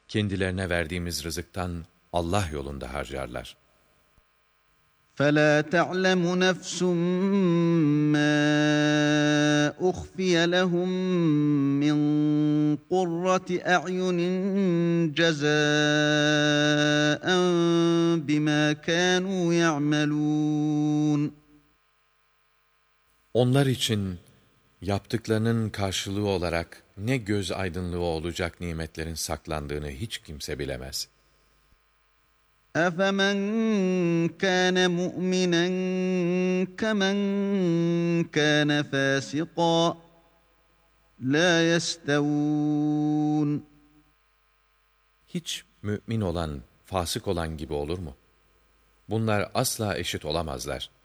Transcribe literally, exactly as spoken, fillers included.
kendilerine verdiğimiz rızıktan Allah yolunda harcarlar. فَلَا تَعْلَمُ نَفْسٌ مَّا أُخْفِيَ لَهُم مِّن قُرَّةِ أَعْيُنٍ جَزَاءً بِمَا كَانُوا يَعْمَلُونَ. Onlar için yaptıklarının karşılığı olarak ne göz aydınlığı olacak nimetlerin saklandığını hiç kimse bilemez. أَفَمَنْ كَانَ مُؤْمِنًا كَمَنْ كَانَ فَاسِقًا لَا يَسْتَوُونَ. Hiç mümin olan, fasık olan gibi olur mu? Bunlar asla eşit olamazlar.